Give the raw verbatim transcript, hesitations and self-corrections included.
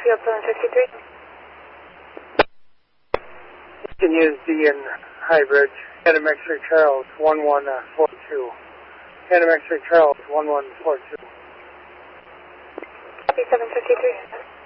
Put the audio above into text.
Field seven fifty-three. You can use D in High Bridge. Adam X-ray Charles, one one four two. Adam X-ray Charles, one one four two. Copy seven fifty-three.